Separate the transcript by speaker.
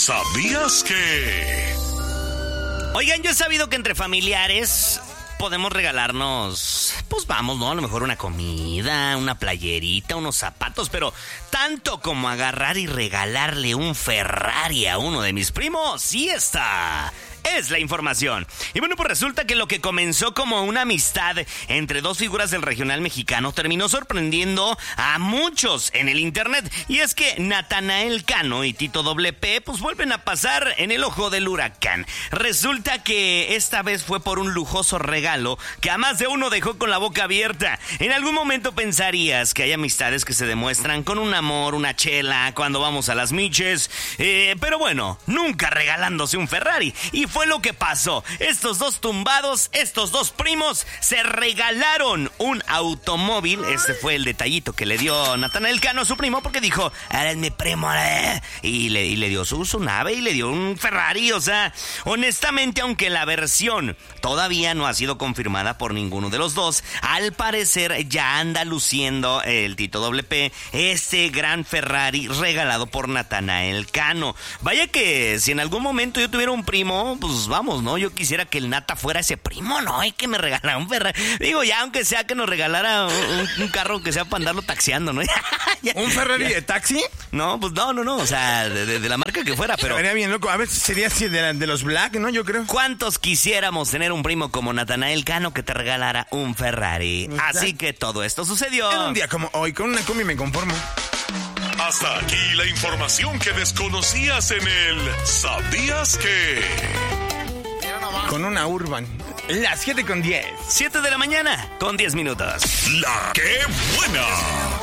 Speaker 1: ¿Sabías que?
Speaker 2: Oigan, yo he sabido que entre familiares podemos regalarnos, pues vamos, ¿no? A lo mejor una comida, una playerita, unos zapatos, pero tanto como agarrar y regalarle un Ferrari a uno de mis primos, sí está. Es la información. Y bueno, pues resulta que lo que comenzó como una amistad entre dos figuras del regional mexicano terminó sorprendiendo a muchos en el internet. Y es que Natanael Cano y Tito WP pues vuelven a pasar en el ojo del huracán. Resulta que esta vez fue por un lujoso regalo que a más de uno dejó con la boca abierta. En algún momento pensarías que hay amistades que se demuestran con un amor, una chela, cuando vamos a las miches. Pero bueno, nunca regalándose un Ferrari. Y fue lo que pasó. Estos dos tumbados, estos dos primos, se regalaron un automóvil. Este fue el detallito que le dio Natanael Cano a su primo, porque dijo, eres mi primo, y le dio su nave y le dio un Ferrari. O sea, honestamente, aunque la versión todavía no ha sido confirmada por ninguno de los dos, al parecer ya anda luciendo el Tito WP este gran Ferrari regalado por Natanael Cano. Vaya que si en algún momento yo tuviera un primo, pues vamos, ¿no? Yo quisiera que el Nata fuera ese primo, ¿no? Y que me regalara un Ferrari. Digo, ya aunque sea que nos regalara un carro que sea para andarlo taxiando, ¿no?
Speaker 3: ¿Un Ferrari de taxi?
Speaker 2: No, pues no. O sea, de la marca que fuera, pero...
Speaker 3: Estaría bien loco. A ver, sería así de los Black, ¿no? Yo creo.
Speaker 2: ¿Cuántos quisiéramos tener un primo como Natanael Cano que te regalara un Ferrari? Así que todo esto sucedió.
Speaker 3: En un día como hoy, con una combi me conformo.
Speaker 1: Hasta aquí la información que desconocías en el ¿Sabías que?
Speaker 3: Con una Urban. Las 7:10.
Speaker 2: 7 de la mañana, con 10 minutos.
Speaker 1: ¡La qué buena!